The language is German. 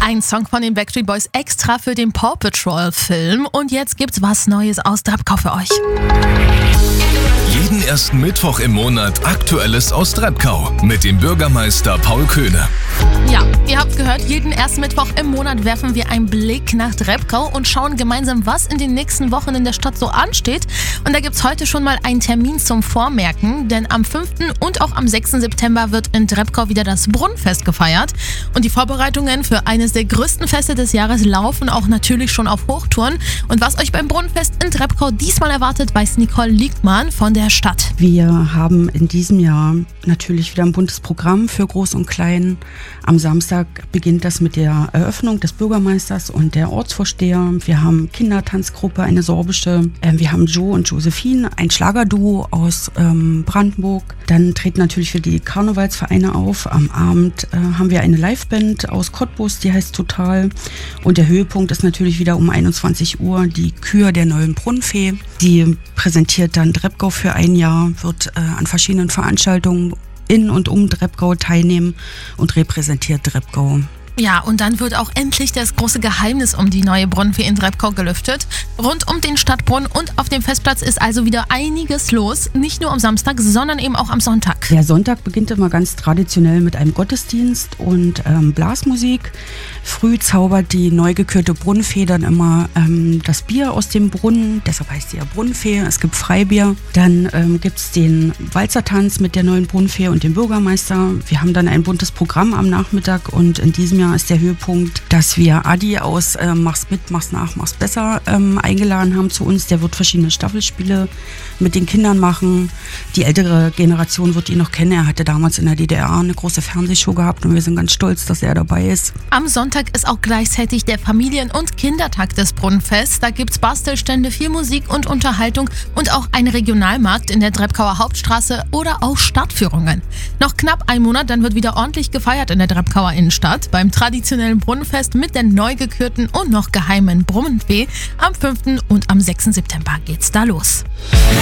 Ein Song von den Backstreet Boys extra für den Paw Patrol Film. Und jetzt gibt's was Neues aus Drebkau für euch. Jeden ersten Mittwoch im Monat Aktuelles aus Drebkau mit dem Bürgermeister Paul Köhne. Ja, ihr habt gehört, jeden ersten Mittwoch im Monat werfen wir einen Blick nach Drebkau und schauen gemeinsam, was in den nächsten Wochen in der Stadt so ansteht. Und da gibt's heute schon mal einen Termin zum Vormerken, denn am 5. und auch am 6. September wird in Drebkau wieder das Brunnenfest gefeiert. Und die Vorbereitungen für eines der größten Feste des Jahres laufen auch natürlich schon auf Hochtouren. Und was euch beim Brunnenfest in Drebkau diesmal erwartet, weiß Nicole Liegmann von der Stadt. Wir haben in diesem Jahr natürlich wieder ein buntes Programm für Groß und Klein. Am Samstag beginnt das mit der Eröffnung des Bürgermeisters und der Ortsvorsteher. Wir haben Kindertanzgruppe, eine sorbische. Wir haben Joe und Josephine, ein Schlagerduo aus Brandenburg. Dann treten natürlich für die Karnevalsvereine auf. Am Abend haben wir eine Liveband aus Cottbus, die heißt Total. Und der Höhepunkt ist natürlich wieder um 21 Uhr die Kür der neuen Brunnenfee. Die präsentiert dann Drebkau für ein Jahr, wird an verschiedenen Veranstaltungen in und um Drebkau teilnehmen und repräsentiert Drebkau. Ja, und dann wird auch endlich das große Geheimnis um die neue Brunnenfee in Drebkau gelüftet. Rund um den Stadtbrunnen und auf dem Festplatz ist also wieder einiges los. Nicht nur am Samstag, sondern eben auch am Sonntag. Der Sonntag beginnt immer ganz traditionell mit einem Gottesdienst und Blasmusik. Früh zaubert die neu gekürte Brunnenfee dann immer das Bier aus dem Brunnen. Deshalb heißt sie ja Brunnenfee. Es gibt Freibier. Dann gibt es den Walzertanz mit der neuen Brunnenfee und dem Bürgermeister. Wir haben dann ein buntes Programm am Nachmittag und in diesem Jahr ist der Höhepunkt, dass wir Adi aus Mach's mit, mach's nach, mach's besser eingeladen haben zu uns. Der wird verschiedene Staffelspiele mit den Kindern machen. Die ältere Generation wird ihn noch kennen. Er hatte damals in der DDR eine große Fernsehshow gehabt und wir sind ganz stolz, dass er dabei ist. Am Sonntag ist auch gleichzeitig der Familien- und Kindertag des Brunnenfests. Da gibt's Bastelstände, viel Musik und Unterhaltung und auch einen Regionalmarkt in der Drebkauer Hauptstraße oder auch Stadtführungen. Noch knapp ein Monat, dann wird wieder ordentlich gefeiert in der Drebkauer Innenstadt. Beim traditionellen Brunnenfest mit der neu gekürten und noch geheimen Brunnenfee. Am 5. und am 6. September geht's da los.